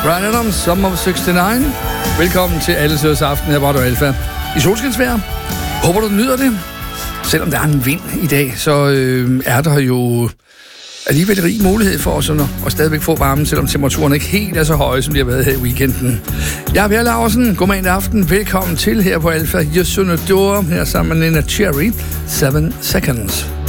Bryan Adams, Summer of 69. Velkommen til Alle Sødes Aften her på Radio Alfa. I solskinsvejr. Håber du nyder det. Selvom der er en vind i dag, så er der jo alligevel rig mulighed for os at stadigvæk få varmen, selvom temperaturen ikke helt er så høje, som de har været her i weekenden. Jeg er Per Laursen. Godmorgen aften. Velkommen til her på Alfa. Jeg synger her sammen med Nina Cherry. 7 Seconds.